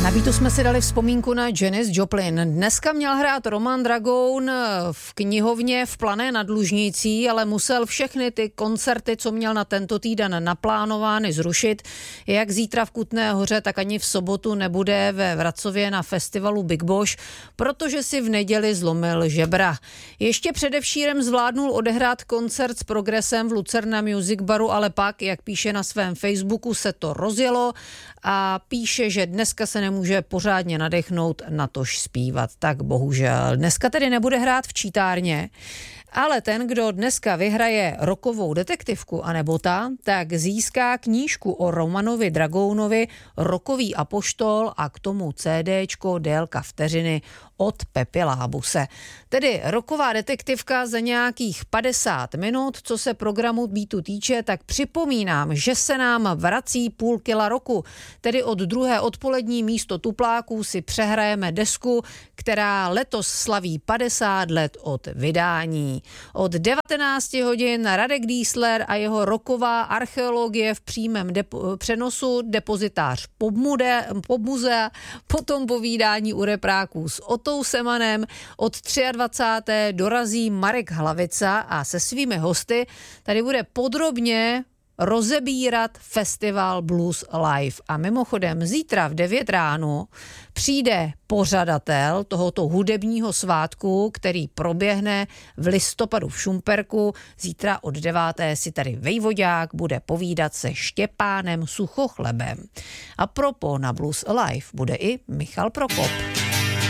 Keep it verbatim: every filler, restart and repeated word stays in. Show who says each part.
Speaker 1: Na Beatu jsme si dali vzpomínku na Janis Joplin. Dneska měl hrát Roman Dragoun v knihovně v Plané nad Lužnicí, ale musel všechny ty koncerty, co měl na tento týden naplánovány, zrušit. Jak zítra v Kutné Hoře, tak ani v sobotu nebude ve Vracově na festivalu Big Bosch, protože si v neděli zlomil žebra. Ještě předevčírem zvládnul odehrát koncert s Progresem v Lucerna Music Baru, ale pak, jak píše na svém Facebooku, se to rozjelo a píše, že dneska se nemůže pořádně nadechnout, natož zpívat. Tak bohužel. Dneska tedy nebude hrát v čítárně, ale ten, kdo dneska vyhraje rokovou detektivku anebo ta, tak získá knížku o Romanovi Dragounovi Rokový apoštol a k tomu CDčko Délka vteřiny od Pepy Lábuse. Tedy roková detektivka za nějakých padesát minut, co se programu Beatu týče, tak připomínám, že se nám vrací půl kila roku. Tedy od druhé odpolední místo tupláků si přehrajeme desku, která letos slaví padesát let od vydání. Od devatenácti hodin Radek Dýsler a jeho roková archeologie v přímém depo- přenosu, depozitář Popmuzea, potom povídání u repráků s Otou Semanem. Od dvacátého třetího dorazí Marek Hlavica a se svými hosty tady bude podrobně rozebírat festival Blues Live. A mimochodem zítra v devět ráno přijde pořadatel tohoto hudebního svátku, který proběhne v listopadu v Šumperku. Zítra od deváté si tady Vejvodák bude povídat se Štěpánem Suchochlebem. A propo na Blues Live bude i Michal Prokop.